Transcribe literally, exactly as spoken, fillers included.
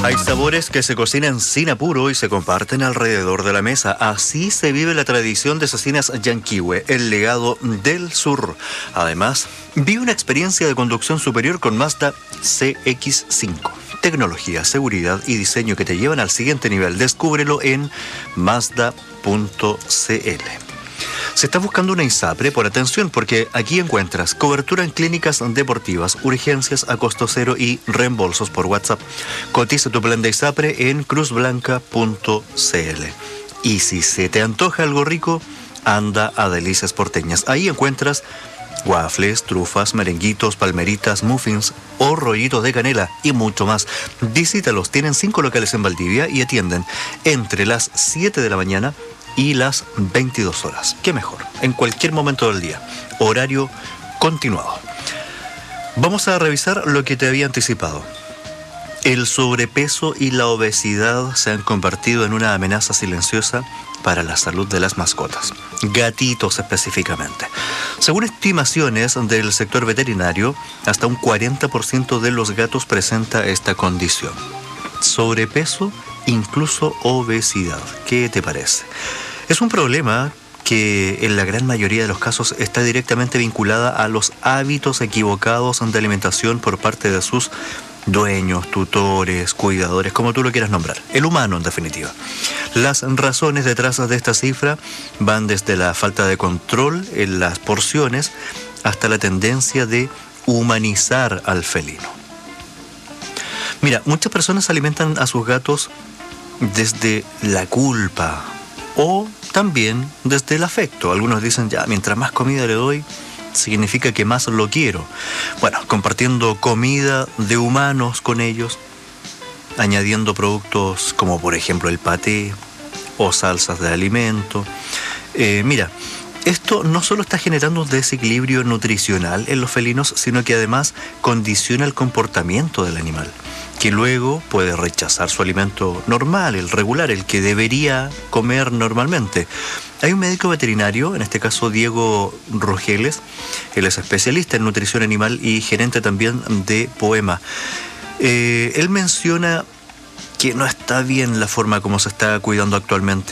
Hay sabores que se cocinan sin apuro y se comparten alrededor de la mesa. Así se vive la tradición de Cecinas Yanquihue, el legado del sur. Además, vive una experiencia de conducción superior con Mazda C X cinco. Tecnología, seguridad y diseño que te llevan al siguiente nivel. Descúbrelo en mazda punto c l. Si estás buscando una ISAPRE, por atención, porque aquí encuentras cobertura en clínicas deportivas, urgencias a costo cero y reembolsos por WhatsApp. Cotiza tu plan de ISAPRE en cruz blanca punto c l. Y si se te antoja algo rico, anda a Delicias Porteñas. Ahí encuentras waffles, trufas, merenguitos, palmeritas, muffins o rollitos de canela y mucho más. Visítalos, tienen cinco locales en Valdivia y atienden entre las siete de la mañana y las veintidós horas. ¿Qué mejor? En cualquier momento del día. Horario continuado. Vamos a revisar lo que te había anticipado. El sobrepeso y la obesidad se han convertido en una amenaza silenciosa para la salud de las mascotas, gatitos específicamente. Según estimaciones del sector veterinario, hasta un cuarenta por ciento de los gatos presenta esta condición. Sobrepeso, incluso obesidad. ¿Qué te parece? Es un problema que en la gran mayoría de los casos está directamente vinculada a los hábitos equivocados de alimentación por parte de sus dueños, tutores, cuidadores, como tú lo quieras nombrar. El humano, en definitiva. Las razones detrás de esta cifra van desde la falta de control en las porciones hasta la tendencia de humanizar al felino. Mira, muchas personas alimentan a sus gatos desde la culpa o también desde el afecto. Algunos dicen, ya, mientras más comida le doy, significa que más lo quiero. Bueno, compartiendo comida de humanos con ellos, añadiendo productos como por ejemplo el paté o salsas de alimento. Eh, mira, esto no solo está generando un desequilibrio nutricional en los felinos, sino que además condiciona el comportamiento del animal, que luego puede rechazar su alimento normal, el regular, el que debería comer normalmente. Hay un médico veterinario, en este caso Diego Rogeles, él es especialista en nutrición animal y gerente también de Poema. Eh, él menciona que no está bien la forma como se está cuidando actualmente